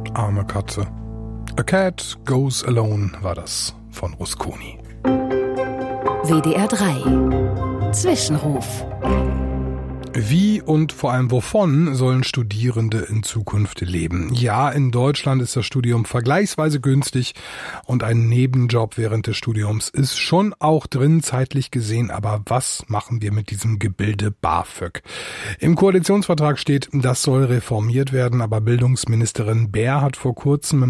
Arme Katze. A Cat Goes Alone war das von Rusconi. WDR 3 Zwischenruf. Wie und vor allem wovon sollen Studierende in Zukunft leben? Ja, in Deutschland ist das Studium vergleichsweise günstig und ein Nebenjob während des Studiums ist schon auch drin, zeitlich gesehen. Aber was machen wir mit diesem Gebilde BAföG? Im Koalitionsvertrag steht, das soll reformiert werden, aber Bildungsministerin Baer hat vor kurzem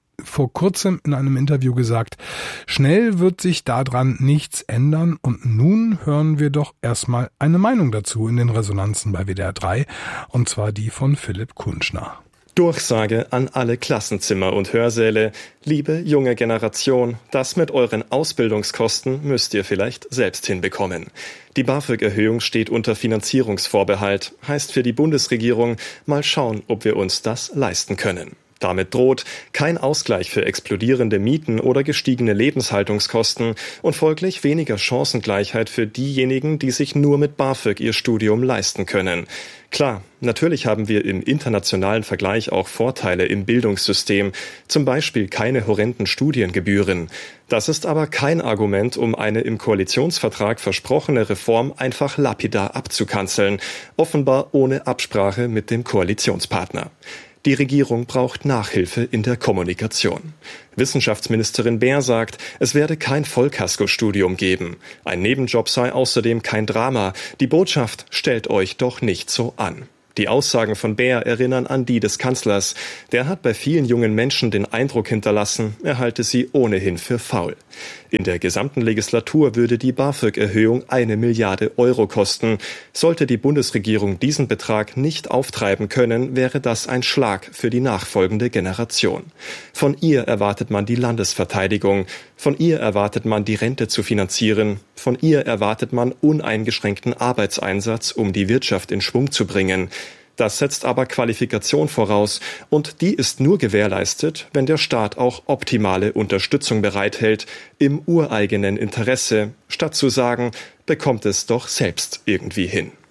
in einem Interview gesagt, schnell wird sich daran nichts ändern und nun hören wir doch erstmal eine Meinung dazu in den Resonanzen bei WDR 3 und zwar die von Philipp Kunschner. Durchsage an alle Klassenzimmer und Hörsäle. Liebe junge Generation, das mit euren Ausbildungskosten müsst ihr vielleicht selbst hinbekommen. Die BAföG-Erhöhung steht unter Finanzierungsvorbehalt, heißt für die Bundesregierung, mal schauen, ob wir uns das leisten können. Damit droht kein Ausgleich für explodierende Mieten oder gestiegene Lebenshaltungskosten und folglich weniger Chancengleichheit für diejenigen, die sich nur mit BAföG ihr Studium leisten können. Klar, natürlich haben wir im internationalen Vergleich auch Vorteile im Bildungssystem, zum Beispiel keine horrenden Studiengebühren. Das ist aber kein Argument, um eine im Koalitionsvertrag versprochene Reform einfach lapidar abzukanzeln, offenbar ohne Absprache mit dem Koalitionspartner. Die Regierung braucht Nachhilfe in der Kommunikation. Wissenschaftsministerin Baer sagt, es werde kein Vollkaskostudium geben. Ein Nebenjob sei außerdem kein Drama. Die Botschaft: stellt euch doch nicht so an. Die Aussagen von Baer erinnern an die des Kanzlers. Der hat bei vielen jungen Menschen den Eindruck hinterlassen, er halte sie ohnehin für faul. In der gesamten Legislatur würde die BAföG-Erhöhung 1 Milliarde Euro kosten. Sollte die Bundesregierung diesen Betrag nicht auftreiben können, wäre das ein Schlag für die nachfolgende Generation. Von ihr erwartet man die Landesverteidigung. Von ihr erwartet man, die Rente zu finanzieren. Von ihr erwartet man uneingeschränkten Arbeitseinsatz, um die Wirtschaft in Schwung zu bringen. Das setzt aber Qualifikation voraus und die ist nur gewährleistet, wenn der Staat auch optimale Unterstützung bereithält, im ureigenen Interesse, statt zu sagen, bekommt es doch selbst irgendwie hin.